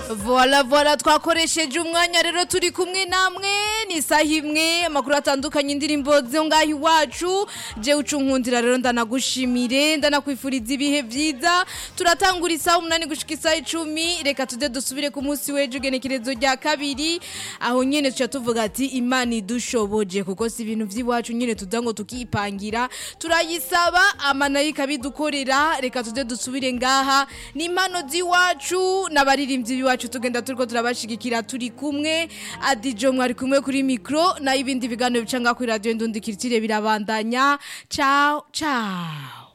Voila twakoresheje umwanya rero turi kumwe namwe ni saha imwe amakuru atandukanye indirimbo zo ngaho iwacu je ucunkundira rero ndanagushimire ndanakwifuriza ibihe vyiza turatangura isaha 8 gushika isaha 10 reka tude dusubire ku munsi weje ugenekerezo rya kabiri aho nyene tuca tuvuga ati Imana idushoboje kuko si ibintu vy'iwacu nyene tudango tukipangira turayisaba amana yikabidukorera reka tude dusubire ngaha ni impano z'iwacu n'abaririmbyi biwacu tugenda turiko turabashigikira turi kumwe Adijo mwari kumwe kuri micro na ibindi biganiro bicanga kuri radio Ndundikirtire birabandanya ciao ciao.